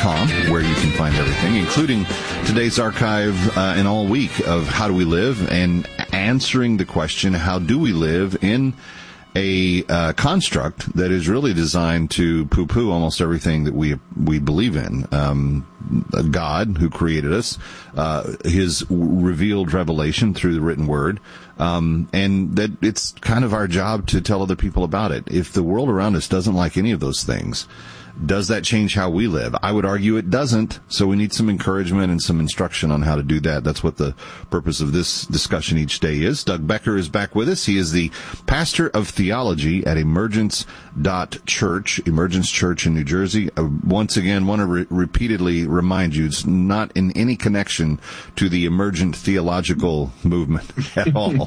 KFUO.com, where you can find everything, including today's archive and all week of How Do We Live, and answering the question, how do we live in a construct that is really designed to poo-poo almost everything that we believe in. A God who created us, his revealed revelation through the written word, and that it's kind of our job to tell other people about it. If the world around us doesn't like any of those things, does that change how we live? I would argue it doesn't, so we need some encouragement and some instruction on how to do that. That's what the purpose of this discussion each day is. Doug Becker is back with us. He is the pastor of theology at Emergence.Church, Emergence Church in New Jersey. Once again, want to repeatedly remind you, it's not in any connection to the emergent theological movement at all.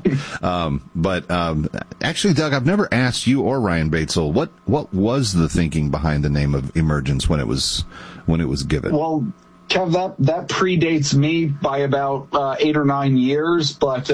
But actually, Doug, I've never asked you or Ryan Batesel, what was the thinking behind the name of Emergence when it was given? Well, Kev, that predates me by about 8 or 9 years, but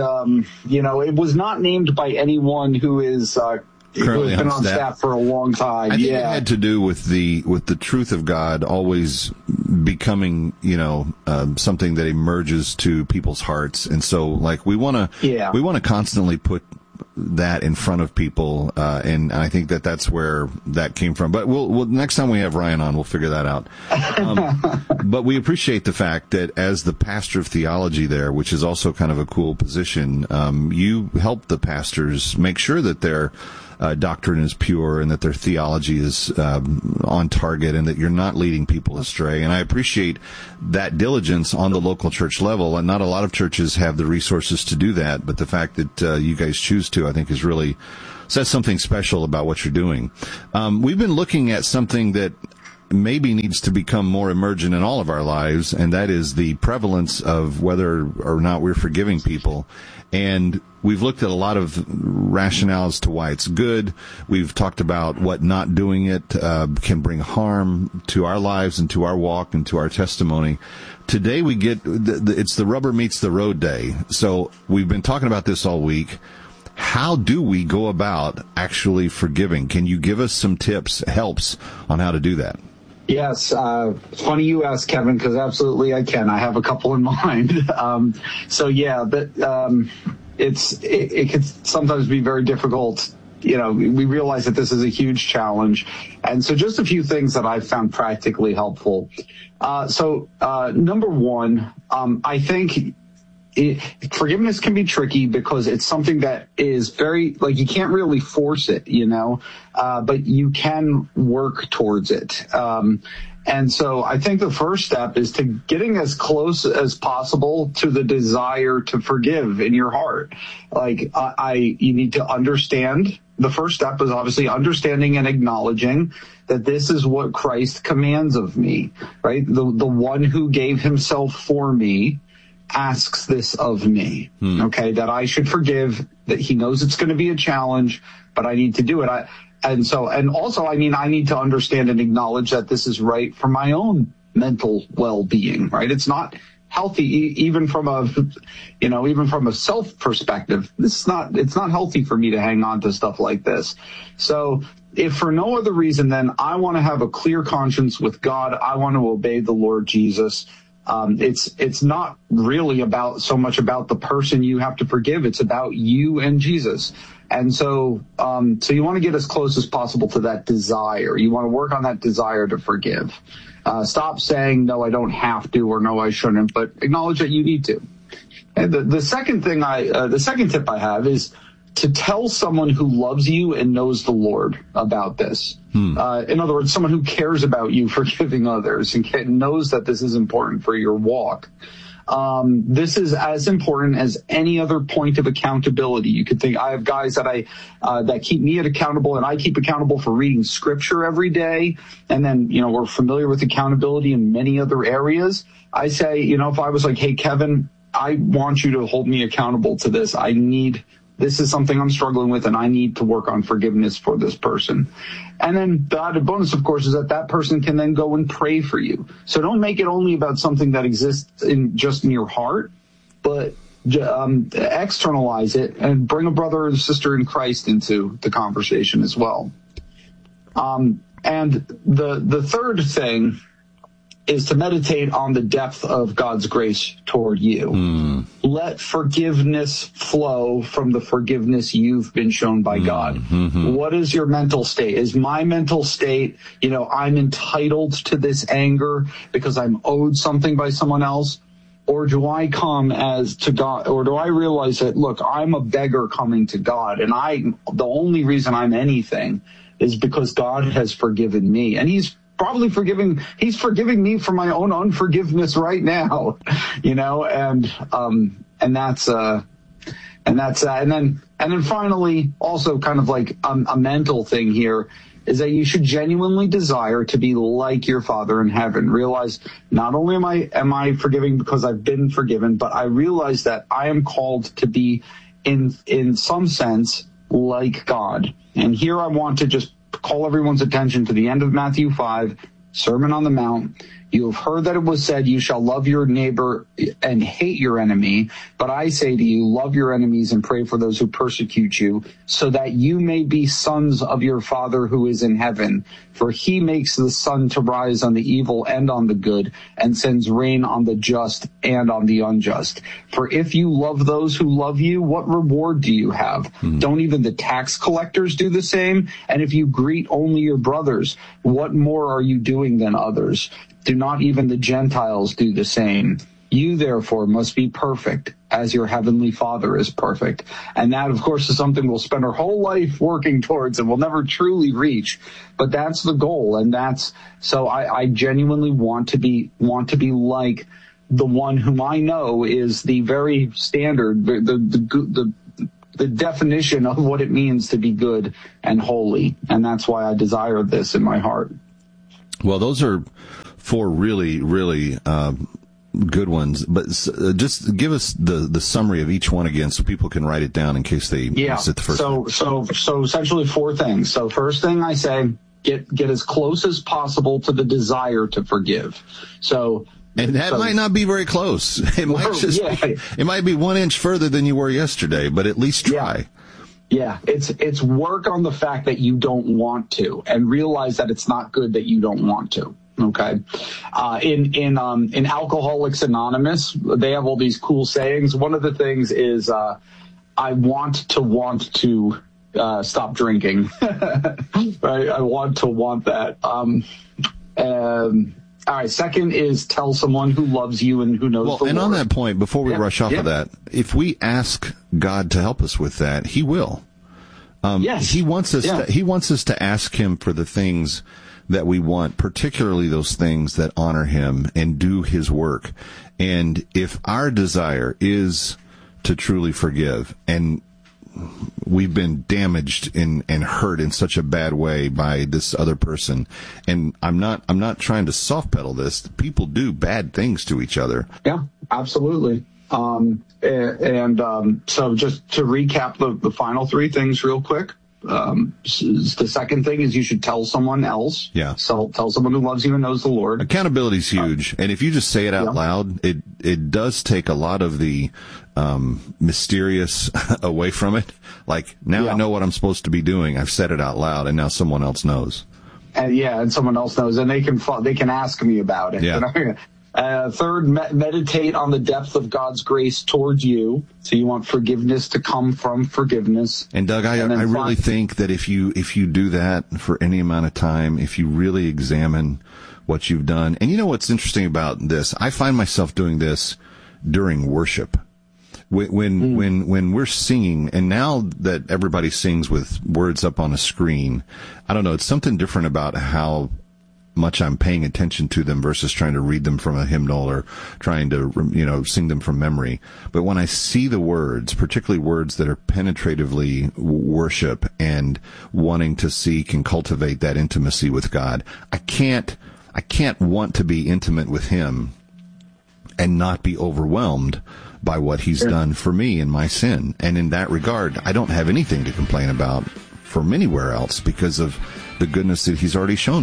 it was not named by anyone who is currently who's been on staff for a long time. I think it had to do with the truth of God always becoming something that emerges to people's hearts, and so like we want to constantly put that in front of people, and I think that's where that came from. But we'll next time we have Ryan on, we'll figure that out. But we appreciate the fact that as the pastor of theology there, which is also kind of a cool position, you help the pastors make sure that their doctrine is pure and that their theology is on target and that you're not leading people astray. And I appreciate that diligence on the local church level. And not a lot of churches have the resources to do that, but the fact that you guys choose to, I think, is really says something special about what you're doing. We've been looking at something that maybe needs to become more emergent in all of our lives, and that is the prevalence of whether or not we're forgiving people. And we've looked at a lot of rationales to why it's good. We've talked about what not doing it can bring harm to our lives and to our walk and to our testimony. Today we get, it's the rubber meets the road day. So we've been talking about this all week. How do we go about actually forgiving? Can you give us some tips, helps on how to do that? Yes. Funny you ask, Kevin, because absolutely I can. I have a couple in mind. It could sometimes be very difficult. We realize that this is a huge challenge. And so just a few things that I've found practically helpful. Number one, I think forgiveness can be tricky because it's something that is very, you can't really force it, but you can work towards it. And so I think the first step is to getting as close as possible to the desire to forgive in your heart. You need to understand. The first step is obviously understanding and acknowledging that this is what Christ commands of me, right? The one who gave himself for me asks this of me, okay, that I should forgive, that he knows it's going to be a challenge, but I need to do it. I need to understand and acknowledge that this is right for my own mental well-being, right? It's not healthy, even from a self perspective. It's not healthy for me to hang on to stuff like this. So if for no other reason, then I want to have a clear conscience with God. I want to obey the Lord Jesus. It's not really so much about the person you have to forgive. It's about you and Jesus. And so you want to get as close as possible to that desire. You want to work on that desire to forgive. Stop saying, no, I don't have to, or no, I shouldn't, but acknowledge that you need to. And the second tip I have is to tell someone who loves you and knows the Lord about this. In other words, someone who cares about you forgiving others and knows that this is important for your walk. This is as important as any other point of accountability. You could think, I have guys that keep me accountable, and I keep accountable for reading scripture every day. And then, we're familiar with accountability in many other areas. I say, if I was like, hey, Kevin, I want you to hold me accountable to this. This is something I'm struggling with, and I need to work on forgiveness for this person. And then the added bonus, of course, is that person can then go and pray for you. So don't make it only about something that exists just in your heart, but externalize it and bring a brother or sister in Christ into the conversation as well. And the third thing is to meditate on the depth of God's grace toward you. Let forgiveness flow from the forgiveness you've been shown by God. What is your mental state? Is my mental state, I'm entitled to this anger because I'm owed something by someone else? Or do I come as to God, or do I realize that, look, I'm a beggar coming to God, and the only reason I'm anything is because God has forgiven me, and He's probably forgiving me for my own unforgiveness right now, and then finally, also kind of like a mental thing here, is that you should genuinely desire to be like your Father in heaven. Realize not only am I forgiving because I've been forgiven, but I realize that I am called to be in some sense like God. And here I want to just call everyone's attention to the end of Matthew 5, Sermon on the Mount. You have heard that it was said, you shall love your neighbor and hate your enemy. But I say to you, love your enemies and pray for those who persecute you, so that you may be sons of your Father who is in heaven. For He makes the sun to rise on the evil and on the good, and sends rain on the just and on the unjust. For if you love those who love you, what reward do you have? Don't even the tax collectors do the same? And if you greet only your brothers, what more are you doing than others? Do not even the Gentiles do the same? You, therefore, must be perfect as your heavenly Father is perfect. And that, of course, is something we'll spend our whole life working towards and we'll never truly reach. But that's the goal. And so I genuinely want to be like the one whom I know is the very standard, the definition of what it means to be good and holy. And that's why I desire this in my heart. Well, those are 4 really, really good ones, but just give us the summary of each one again so people can write it down in case they miss it the first time. So essentially 4 things. So first thing I say, get as close as possible to the desire to forgive. And that might not be very close. It might be 1 inch further than you were yesterday, but at least try. Yeah, it's work on the fact that you don't want to, and realize that it's not good that you don't want to. Okay. In Alcoholics Anonymous, they have all these cool sayings. One of the things is, I want to stop drinking. Right? I want that. All right. Second is tell someone who loves you and who knows the Lord. And on that point, before we rush off of that, if we ask God to help us with that, He will. Yes. He wants us to ask Him for the things that we want, particularly those things that honor Him and do His work. And if our desire is to truly forgive, and we've been damaged and hurt in such a bad way by this other person, and I'm not trying to soft pedal this. People do bad things to each other. Yeah, absolutely. So just to recap the final 3 things real quick. The second thing is you should tell someone else. Yeah. So tell someone who loves you and knows the Lord. Accountability is huge. And if you just say it out loud, it does take a lot of the mysterious away from it. Like, now I know what I'm supposed to be doing. I've said it out loud, and now someone else knows. And someone else knows, and they can ask me about it. Yeah. Third, meditate on the depth of God's grace towards you. So you want forgiveness to come from forgiveness. And Doug, I really think that if you do that for any amount of time, if you really examine what you've done, and you know what's interesting about this? I find myself doing this during worship. When we're singing, and now that everybody sings with words up on a screen, I don't know, it's something different about how much I'm paying attention to them versus trying to read them from a hymnal or trying to, sing them from memory. But when I see the words, particularly words that are penetratively worship and wanting to seek and cultivate that intimacy with God, I can't want to be intimate with Him and not be overwhelmed by what He's done for me in my sin. And in that regard, I don't have anything to complain about from anywhere else because of the goodness that He's already shown me.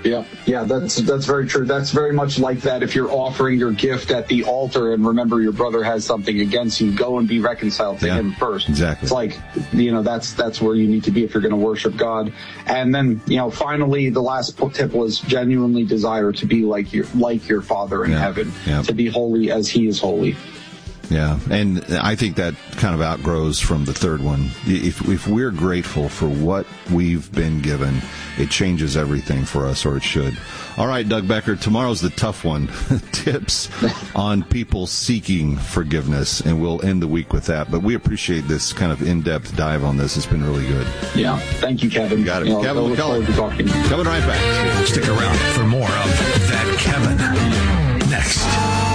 Yeah, that's very true. That's very much like that. If you're offering your gift at the altar and remember your brother has something against you, go and be reconciled to him first. Exactly. It's like, that's where you need to be if you're going to worship God. And then, finally, the last tip was genuinely desire to be like your Father in heaven, to be holy as he is holy. Yeah, and I think that kind of outgrows from the third one. If we're grateful for what we've been given, it changes everything for us, or it should. All right, Doug Becker, tomorrow's the tough one. Tips on people seeking forgiveness, and we'll end the week with that. But we appreciate this kind of in-depth dive on this. It's been really good. Yeah, thank you, Kevin. You got it. Kevin McCullough. Coming right back. Stick around for more of That Kevin next.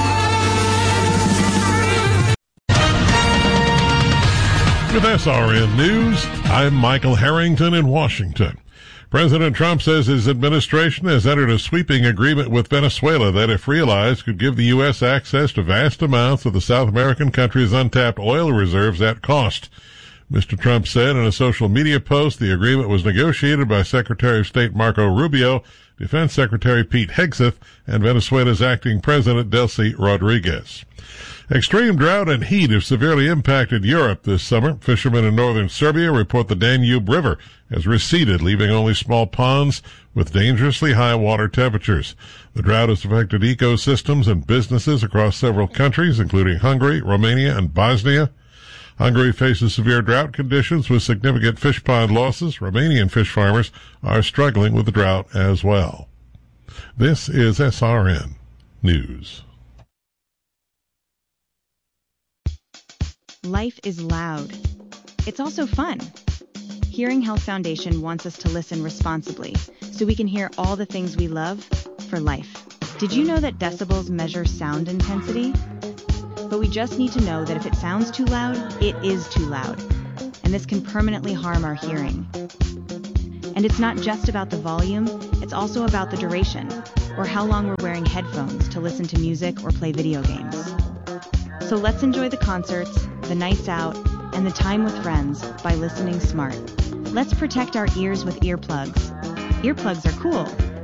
With SRN News, I'm Michael Harrington in Washington. President Trump says his administration has entered a sweeping agreement with Venezuela that, if realized, could give the U.S. access to vast amounts of the South American country's untapped oil reserves at cost. Mr. Trump said in a social media post the agreement was negotiated by Secretary of State Marco Rubio, Defense Secretary Pete Hegseth, and Venezuela's acting president Delcy Rodriguez. Extreme drought and heat have severely impacted Europe this summer. Fishermen in northern Serbia report the Danube River has receded, leaving only small ponds with dangerously high water temperatures. The drought has affected ecosystems and businesses across several countries, including Hungary, Romania, and Bosnia. Hungary faces severe drought conditions with significant fish pond losses. Romanian fish farmers are struggling with the drought as well. This is SRN News. Life is loud. It's also fun. Hearing Health Foundation wants us to listen responsibly so we can hear all the things we love for life. Did you know that decibels measure sound intensity? But we just need to know that if it sounds too loud, it is too loud. And this can permanently harm our hearing. And it's not just about the volume, it's also about the duration, or how long we're wearing headphones to listen to music or play video games. So let's enjoy the concerts, the nights out, and the time with friends by listening smart. Let's protect our ears with earplugs. Earplugs are cool.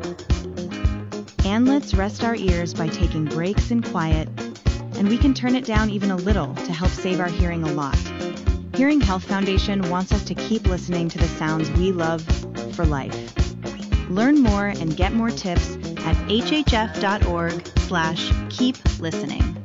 And let's rest our ears by taking breaks in quiet, and we can turn it down even a little to help save our hearing a lot. Hearing Health Foundation wants us to keep listening to the sounds we love for life. Learn more and get more tips at hhf.org/keep listening.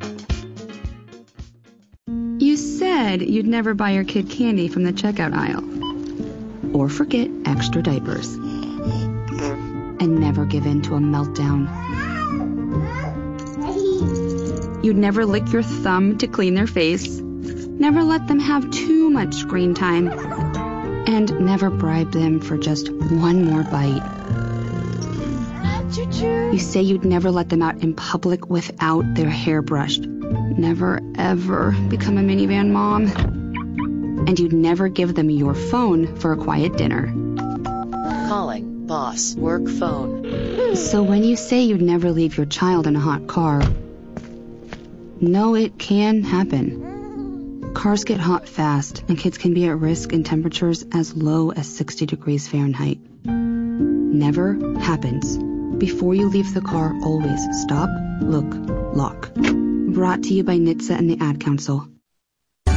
You said you'd never buy your kid candy from the checkout aisle. Or forget extra diapers. And never give in to a meltdown. You'd never lick your thumb to clean their face. Never let them have too much screen time. And never bribe them for just one more bite. You say you'd never let them out in public without their hair brushed. Never, ever become a minivan mom. And you'd never give them your phone for a quiet dinner. Calling boss work phone. So when you say you'd never leave your child in a hot car, no, it can happen. Cars get hot fast, and kids can be at risk in temperatures as low as 60 degrees Fahrenheit. Never happens. Before you leave the car, always stop, look, lock. Brought to you by NHTSA and the Ad Council.